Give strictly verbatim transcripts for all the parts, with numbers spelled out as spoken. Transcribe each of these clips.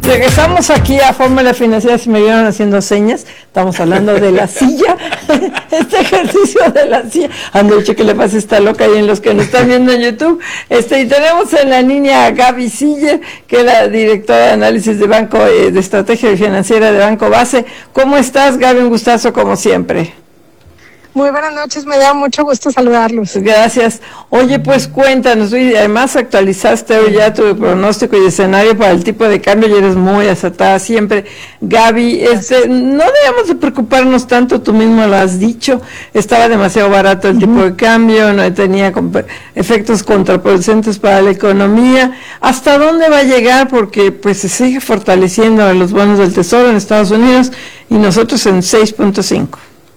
Regresamos aquí a Fórmula Financiera, si me vieron haciendo señas, estamos hablando de la silla, este ejercicio de la silla, han dicho que le pasa esta loca y en los que nos están viendo en YouTube, este, y tenemos en la línea a Gaby Siller, que es la directora de análisis de Banco, eh, de Estrategia Financiera de Banco Base. ¿Cómo estás, Gaby? Un gustazo como siempre. Muy buenas noches, me da mucho gusto saludarlos. Gracias. Oye, pues cuéntanos, y además actualizaste hoy ya tu pronóstico y escenario para el tipo de cambio y eres muy acertada siempre. Gaby, este, no debemos de preocuparnos tanto, tú mismo lo has dicho, estaba demasiado barato el uh-huh. tipo de cambio, no tenía comp- efectos contraproducentes para la economía. ¿Hasta dónde va a llegar? Porque pues se sigue fortaleciendo los bonos del Tesoro en Estados Unidos y nosotros en seis punto cinco.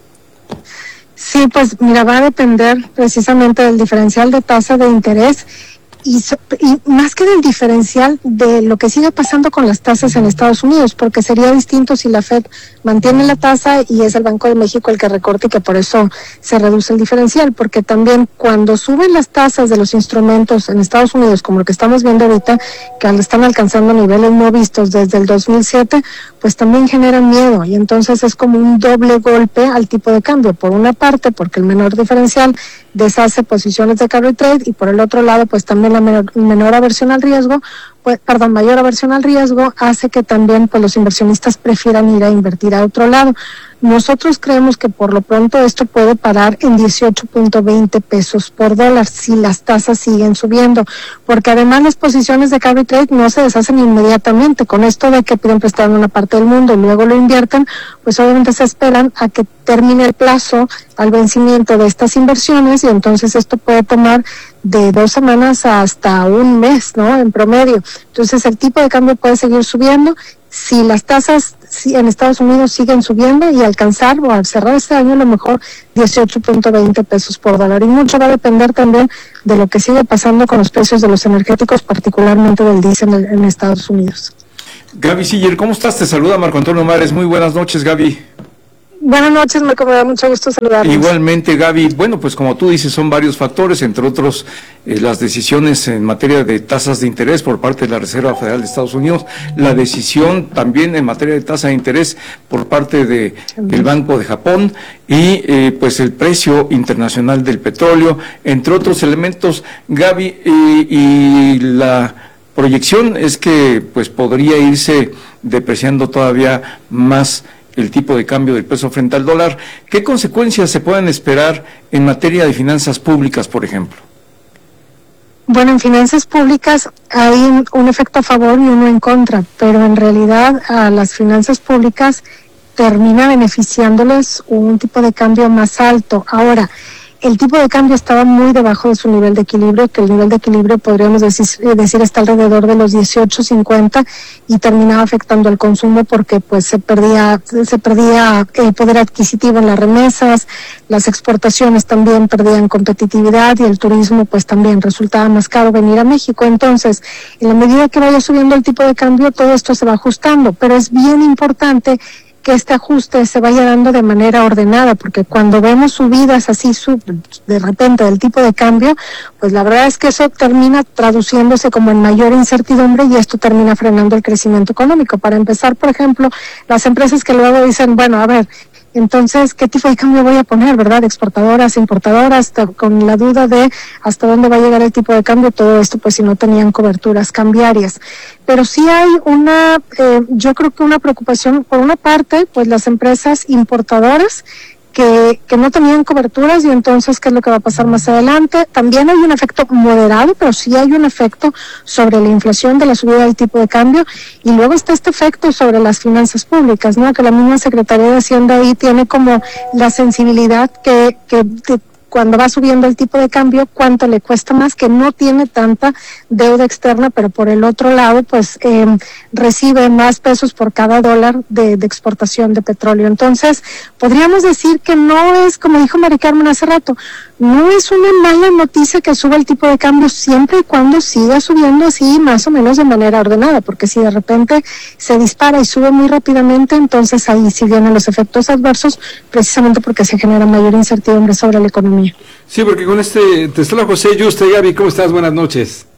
Sí, pues mira, va a depender precisamente del diferencial de tasa de interés y, so, y más que del diferencial de lo que sigue pasando con las tasas en Estados Unidos, porque sería distinto si la Fed mantiene la tasa y es el Banco de México el que recorte y que por eso se reduce el diferencial, porque también cuando suben las tasas de los instrumentos en Estados Unidos, como lo que estamos viendo ahorita, que están alcanzando niveles no vistos desde el dos mil siete, pues también generan miedo y entonces es como un doble golpe al tipo de cambio. Por una parte, porque el menor diferencial deshace posiciones de carry trade y por el otro lado, pues también la menor, menor aversión al riesgo, pues, perdón, mayor aversión al riesgo hace que también pues los inversionistas prefieran ir a invertir a otro lado. Nosotros creemos que por lo pronto esto puede parar en dieciocho punto veinte pesos por dólar si las tasas siguen subiendo, porque además las posiciones de carry trade no se deshacen inmediatamente. Con esto de que piden prestar en una parte del mundo y luego lo invierten, pues obviamente se esperan a que termine el plazo al vencimiento de estas inversiones y entonces esto puede tomar de dos semanas hasta un mes, ¿no? En promedio. Entonces el tipo de cambio puede seguir subiendo. Si las tasas en Estados Unidos siguen subiendo y alcanzar o al cerrar este año a lo mejor dieciocho punto veinte pesos por dólar. Y mucho va a depender también de lo que sigue pasando con los precios de los energéticos, particularmente del diésel en, en Estados Unidos. Gaby Siller, ¿cómo estás? Te saluda Marco Antonio Mares. Muy buenas noches, Gaby. Buenas noches, Marco, me da mucho gusto saludarlos. Igualmente, Gaby. Bueno, pues como tú dices, son varios factores, entre otros eh, las decisiones en materia de tasas de interés por parte de la Reserva Federal de Estados Unidos, la decisión también en materia de tasa de interés por parte de, del Banco de Japón y eh, pues el precio internacional del petróleo, entre otros elementos, Gaby, eh, y la proyección es que pues podría irse depreciando todavía más el tipo de cambio del peso frente al dólar. ¿Qué consecuencias se pueden esperar en materia de finanzas públicas, por ejemplo? Bueno, en finanzas públicas hay un, un efecto a favor y uno en contra, pero en realidad a las finanzas públicas termina beneficiándoles un tipo de cambio más alto. Ahora, el tipo de cambio estaba muy debajo de su nivel de equilibrio, que el nivel de equilibrio podríamos decir, decir está alrededor de los dieciocho cincuenta y terminaba afectando el consumo porque pues se perdía se perdía el poder adquisitivo en las remesas, las exportaciones también perdían competitividad y el turismo pues también resultaba más caro venir a México. Entonces, en la medida que vaya subiendo el tipo de cambio, todo esto se va ajustando, pero es bien importante que este ajuste se vaya dando de manera ordenada, porque cuando vemos subidas así sub, de repente del tipo de cambio, pues la verdad es que eso termina traduciéndose como en mayor incertidumbre y esto termina frenando el crecimiento económico. Para empezar, por ejemplo, las empresas que luego dicen, bueno, a ver, entonces, ¿qué tipo de cambio voy a poner, verdad? Exportadoras, importadoras, con la duda de hasta dónde va a llegar el tipo de cambio, todo esto pues si no tenían coberturas cambiarias. Pero sí hay una, eh, yo creo que una preocupación, por una parte, pues las empresas importadoras, Que, que no tenían coberturas y entonces qué es lo que va a pasar más adelante. También hay un efecto moderado, pero sí hay un efecto sobre la inflación de la subida del tipo de cambio y luego está este efecto sobre las finanzas públicas, ¿no? Que la misma Secretaría de Hacienda ahí tiene como la sensibilidad que, que, que cuando va subiendo el tipo de cambio, cuánto le cuesta más, que no tiene tanta deuda externa, pero por el otro lado, pues eh, recibe más pesos por cada dólar de, de exportación de petróleo. Entonces, podríamos decir que no es, como dijo Mari Carmen hace rato, no es una mala noticia que suba el tipo de cambio siempre y cuando siga subiendo así más o menos de manera ordenada, porque si de repente se dispara y sube muy rápidamente, entonces ahí sí vienen los efectos adversos, precisamente porque se genera mayor incertidumbre sobre la economía. Sí, porque con este, te saluda José Yuste. Gaby, ¿cómo estás? Buenas noches.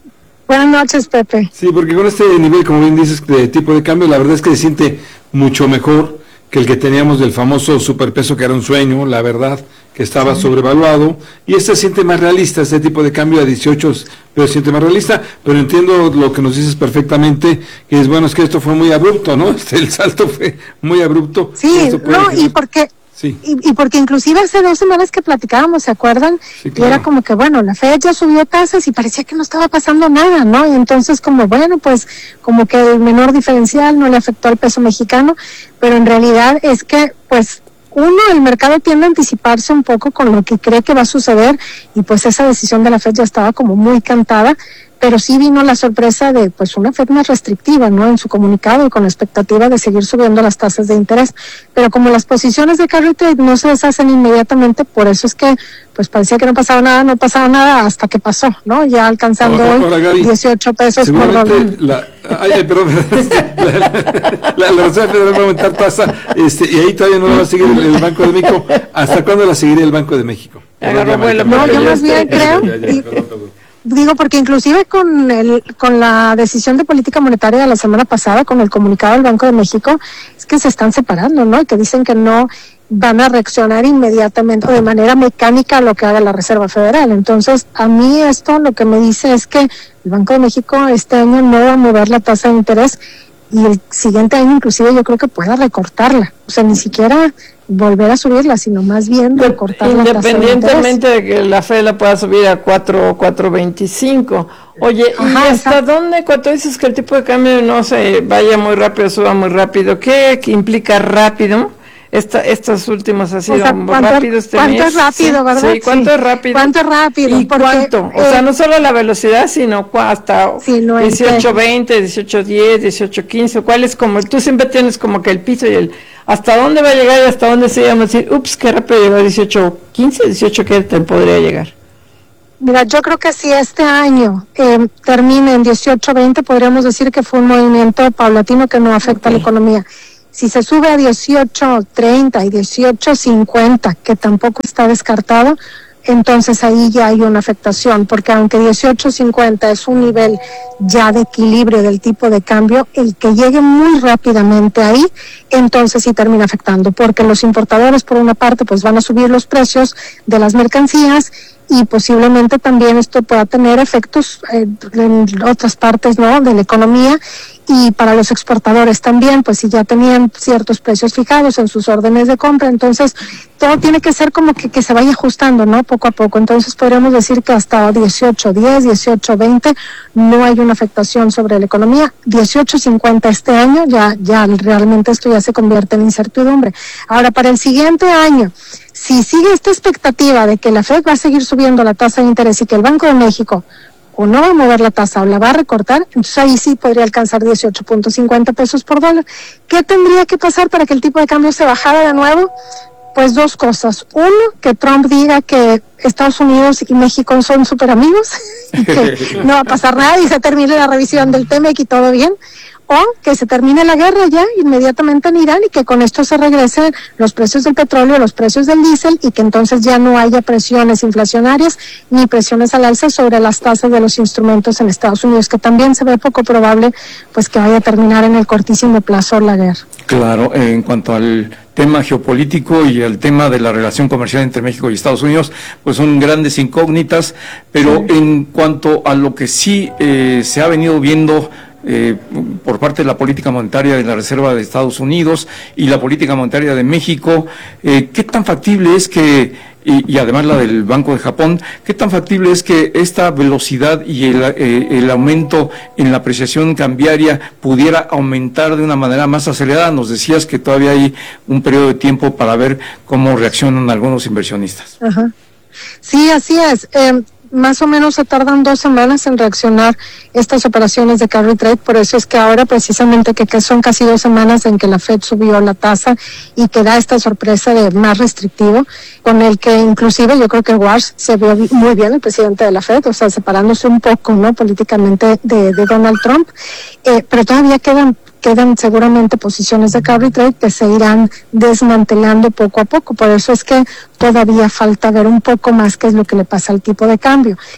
Buenas noches, Pepe. Sí, porque con este nivel, como bien dices, de tipo de cambio, la verdad es que se siente mucho mejor que el que teníamos del famoso superpeso, que era un sueño, la verdad, que estaba sí. sobrevaluado, y este se siente más realista, este tipo de cambio a dieciocho, pero se siente más realista, pero entiendo lo que nos dices perfectamente, que es bueno, es que esto fue muy abrupto, ¿no? Este, el salto fue muy abrupto. Sí, no, y porque... Sí. Y, y porque inclusive hace dos semanas que platicábamos, ¿se acuerdan? Sí, claro. Y era como que, bueno, la Fed ya subió tasas y parecía que no estaba pasando nada, ¿no? Y entonces como, bueno, pues como que el menor diferencial no le afectó al peso mexicano, pero en realidad es que, pues, uno, el mercado tiende a anticiparse un poco con lo que cree que va a suceder y pues esa decisión de la Fed ya estaba como muy cantada, pero sí vino la sorpresa de pues una Fed más restrictiva, ¿no? En su comunicado y con la expectativa de seguir subiendo las tasas de interés. Pero como las posiciones de carry trade no se deshacen inmediatamente, por eso es que pues parecía que no pasaba nada, no pasaba nada hasta que pasó, ¿no? Ya alcanzando ahora, ahora, Gaby, dieciocho pesos por dólar. La, ay, ay, perdón, la, la, la Reserva Federal va a aumentar tasa, este, y ahí todavía no la va a seguir el, el Banco de México. ¿Hasta cuándo la seguiría el Banco de México? Agarró vuelo, no, yo más bien creo. Ya, ya, y, perdón, perdón. Digo, porque inclusive con el con la decisión de política monetaria de la semana pasada, con el comunicado del Banco de México, es que se están separando, ¿no? Y que dicen que no van a reaccionar inmediatamente o de manera mecánica a lo que haga la Reserva Federal. Entonces, a mí esto lo que me dice es que el Banco de México este año no va a mover la tasa de interés y el siguiente año inclusive yo creo que pueda recortarla. O sea, ni siquiera volver a subirla, sino más bien recortar la tasa de interés. Independientemente de que la Fed la pueda subir a cuatro, cuatro veinticinco. Oye, ¿y Ajá, hasta exacto. dónde, cuando dices que el tipo de cambio no se vaya muy rápido, suba muy rápido, qué, qué implica rápido? Esta, estos últimos ha sido o sea, muy rápido este ¿cuánto mes. ¿Cuánto es rápido, sí, verdad? Sí, ¿cuánto sí. es rápido? ¿Cuánto es rápido? ¿Y Porque, cuánto? O eh, sea, no solo la velocidad, sino hasta sí, no dieciocho veinte, dieciocho diez, dieciocho quince, ¿cuál es como, tú siempre tienes como que el piso y el, hasta dónde va a llegar y hasta dónde se llama decir, ups, qué rápido llegó a dieciocho quince, dieciocho qué te podría llegar? Mira, yo creo que si este año eh, termina en dieciocho veinte, podríamos decir que fue un movimiento paulatino que no afecta okay. a la economía. Si se sube a dieciocho treinta y dieciocho cincuenta, que tampoco está descartado, entonces ahí ya hay una afectación, porque aunque dieciocho cincuenta es un nivel ya de equilibrio del tipo de cambio, el que llegue muy rápidamente ahí, entonces sí termina afectando, porque los importadores por una parte pues van a subir los precios de las mercancías y posiblemente también esto pueda tener efectos eh, en otras partes, ¿no?, de la economía. Y para los exportadores también, pues si ya tenían ciertos precios fijados en sus órdenes de compra, entonces todo tiene que ser como que, que se vaya ajustando, ¿no?, poco a poco. Entonces podríamos decir que hasta dieciocho diez, dieciocho veinte no hay una afectación sobre la economía. dieciocho cincuenta este año, ya, ya realmente esto ya se convierte en incertidumbre. Ahora, para el siguiente año, si sigue esta expectativa de que la Fed va a seguir subiendo la tasa de interés y que el Banco de México o no va a mover la tasa o la va a recortar, entonces ahí sí podría alcanzar dieciocho punto cincuenta pesos por dólar. ¿Qué tendría que pasar para que el tipo de cambio se bajara de nuevo? Pues dos cosas. Uno, que Trump diga que Estados Unidos y México son súper amigos y que no va a pasar nada y se termine la revisión del T M E C y todo bien. O que se termine la guerra ya inmediatamente en Irán y que con esto se regresen los precios del petróleo, los precios del diésel y que entonces ya no haya presiones inflacionarias ni presiones al alza sobre las tasas de los instrumentos en Estados Unidos, que también se ve poco probable pues que vaya a terminar en el cortísimo plazo la guerra. Claro, en cuanto al tema geopolítico y el tema de la relación comercial entre México y Estados Unidos, pues son grandes incógnitas, pero sí. En cuanto a lo que sí eh, se ha venido viendo Eh, por parte de la política monetaria de la Reserva de Estados Unidos y la política monetaria de México, eh, ¿qué tan factible es que, y, y además la del Banco de Japón, qué tan factible es que esta velocidad y el, eh, el aumento en la apreciación cambiaria pudiera aumentar de una manera más acelerada? Nos decías que todavía hay un periodo de tiempo para ver cómo reaccionan algunos inversionistas. Ajá. Sí, así es. Eh, más o menos se tardan dos semanas en reaccionar estas operaciones de carry trade, por eso es que ahora precisamente que, que son casi dos semanas en que la Fed subió la tasa y que da esta sorpresa de más restrictivo, con el que inclusive yo creo que Walsh se vio muy bien, el presidente de la Fed, o sea, separándose un poco, ¿no?, políticamente de, de Donald Trump, eh, pero todavía quedan quedan seguramente posiciones de carry trade que se irán desmantelando poco a poco, por eso es que todavía falta ver un poco más qué es lo que le pasa al tipo de cambio.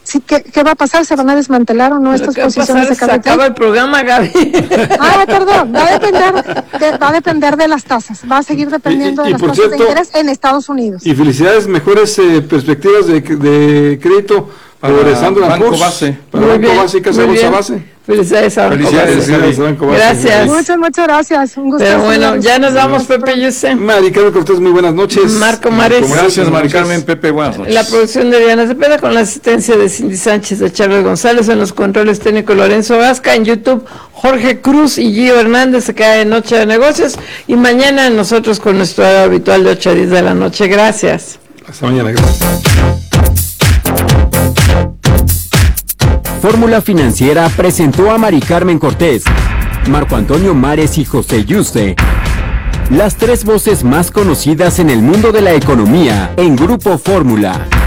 Sí, ¿qué, ¿qué va a pasar? ¿Se van a desmantelar o no estas ¿Qué va a posiciones pasar? de Se capital? acaba el programa, Gaby. Ah, perdón, va a depender de, va a depender de las tasas, va a seguir dependiendo Y- y- y de las por tasas cierto- de interés en Estados Unidos. Y felicidades, mejores eh, perspectivas de, de crédito Para progresando en Banco Purs, Base. para Muy Banco bien, Base y Casa muy Bolsa bien. Base. Felicidades a Banco Felicidades, Base. Gaby. Banco Base. Gracias. Muchas, muchas gracias. Un gusto. Pero bueno, saludarlos. ya nos vamos, Pepe Yuse. Mari Carmen Cortés, muy buenas noches. Marco Mares. Marco Gracias, Mari buenas Carmen, noches. Pepe, buenas noches. La producción de Diana Cepeda con la asistencia de Cindy Sánchez, de Charles González, en los controles técnicos Lorenzo Vasca, en YouTube Jorge Cruz y Gio Hernández, se cae en Noche de Negocios, y mañana nosotros con nuestro horario habitual de ocho a diez de la noche. Gracias. Hasta mañana, gracias. Fórmula Financiera presentó a Mari Carmen Cortés, Marco Antonio Mares y José Yuste, las tres voces más conocidas en el mundo de la economía en Grupo Fórmula.